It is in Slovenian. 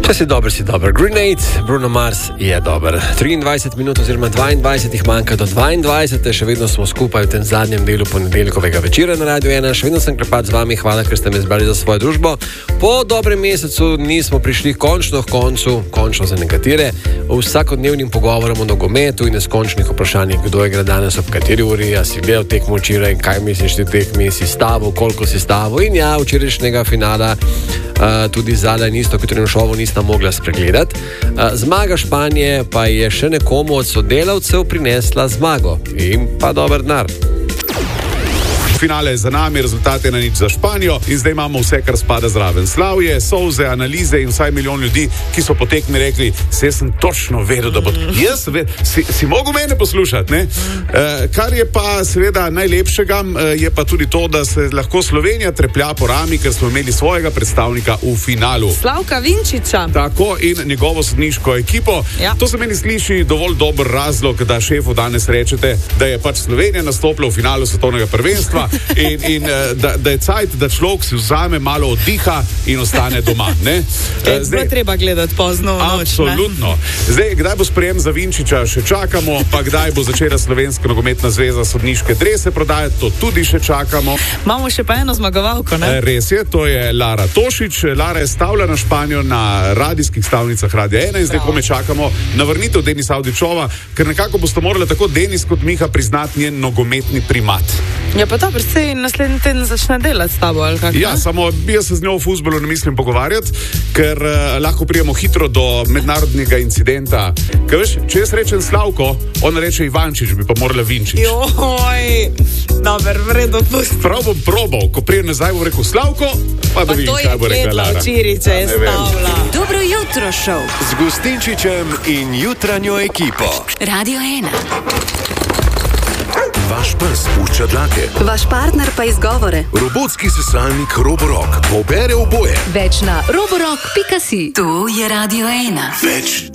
Če si dober. Grenade, Bruno Mars je dober. 23 minut oziroma 22 jih manjka do 22. Še vedno smo skupaj v tem zadnjem delu ponedeljkovega večera na Radio 1. Še vedno sem Klepač z vami. Hvala, ker ste me izbrali za svojo družbo. Po dobrem mesecu nismo prišli končno za nekatere, vsakodnevnim pogovorom o nogometu in neskončnih vprašanjih, kdo igra danes ob kateri uri, a si gledal tekmo včeraj, kaj misliš ti tekmi, si stavil, koliko si stavil in ja, včerajšnjega finala tudi zadaj isto, kot šovu nista mogla spregledati. Zmaga Španije pa je še nekomu od sodelavcev prinesla zmago in pa dober denar. Finale je za nami, rezultat je 1-0 za Španijo in zdaj imamo vse, kar spada zraven. Slavje, solze, analize in vsaj milijon ljudi, ki so po tekmi rekli, se sem točno vedel, da bo... Jaz si mogel mene poslušati, ne? Kar je pa seveda najlepšega, je pa tudi to, da se lahko Slovenija treplja po rami, ker smo imeli svojega predstavnika v finalu. Slavka Vinčiča. Tako, in njegovo sodniško ekipo. Ja. To se meni sliši dovolj dober razlog, da šefu danes rečete, da je pač Slovenija nastopila v finalu svetovnega prvenstva in da je cajt, da človek si vzame malo oddiha in ostane doma. Zdaj treba gledati pozno v noč. Absolutno. Zdaj, kdaj bo sprejem za Vinčiča, še čakamo, pa kdaj bo začela Slovenska nogometna zveza sodniške drese prodajati, to tudi še čakamo. Imamo še pa eno zmagovalko, ne? Res je, to je Lara Tošič. Lara je stavila na Španijo na radijskih stavnicah Radia 1 in zdaj kome čakamo na vrnitev Denisa Avdićova, ker nekako boste morali tako Denis kot Miha priznati njen nogometni primat. Ja, pa dobro, se naslednji teden začne delati s tabo, ali kako? Ja, samo jaz se z njo v fuzbolu ne mislim pogovarjati, ker lahko prijemo hitro do mednarodnega incidenta. Kaj veš, če jaz rečem Slavko, ona reče Ivančič, bi pa morala Vinčič. Joj, dober, vredo pusti. Prav bom probal, ko prijem nazaj bo rekel Slavko, pa da vidim, kaj bo rekla Lara. Pa to je Čiriče, je stavila. Dobro jutro šov z Gustinčičem in jutranjo ekipo. Radio 1. Vaš pes pušča dlake. Vaš partner pa izgovore. Robotski sesalnik Roborock pobere oboje. Več na roborock.si. To je Radio 1. Več